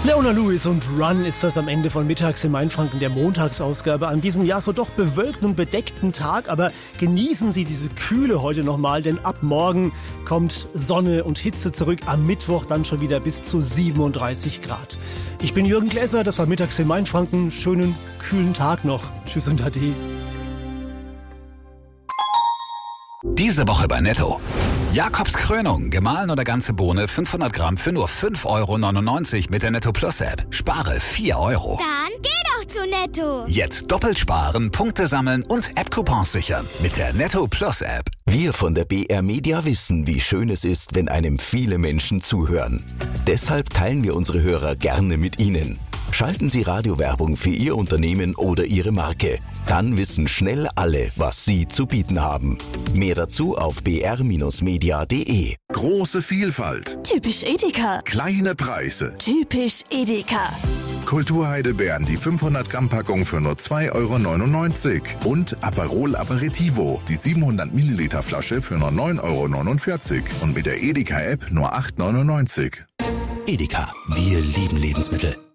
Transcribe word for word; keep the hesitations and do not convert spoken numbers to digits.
Leona Lewis und Run ist das am Ende von Mittags in Mainfranken, der Montagsausgabe an diesem Jahr so doch bewölkten und bedeckten Tag. Aber genießen Sie diese Kühle heute nochmal, denn ab morgen kommt Sonne und Hitze zurück. Am Mittwoch dann schon wieder bis zu siebenunddreißig Grad. Ich bin Jürgen Gläser, das war Mittags in Mainfranken. Schönen, kühlen Tag noch. Tschüss und Ade. Diese Woche bei Netto. Jakobs Krönung, gemahlen oder ganze Bohne, fünfhundert Gramm für nur fünf Euro neunundneunzig mit der Netto Plus App. Spare vier Euro. Dann geh doch zu Netto. Jetzt doppelt sparen, Punkte sammeln und App-Coupons sichern mit der Netto Plus App. Wir von der B R Media wissen, wie schön es ist, wenn einem viele Menschen zuhören. Deshalb teilen wir unsere Hörer gerne mit Ihnen. Schalten Sie Radiowerbung für Ihr Unternehmen oder Ihre Marke. Dann wissen schnell alle, was Sie zu bieten haben. Mehr dazu auf b r Bindestrich media punkt d e. Große Vielfalt. Typisch Edeka. Kleine Preise. Typisch Edeka. Kulturheidelbeeren, die fünfhundert Gramm Packung für nur zwei Euro neunundneunzig. Und Aperol Aperitivo, die siebenhundert Milliliter Flasche für nur neun Euro neunundvierzig. Und mit der Edeka App nur acht Euro neunundneunzig. Edeka, wir lieben Lebensmittel.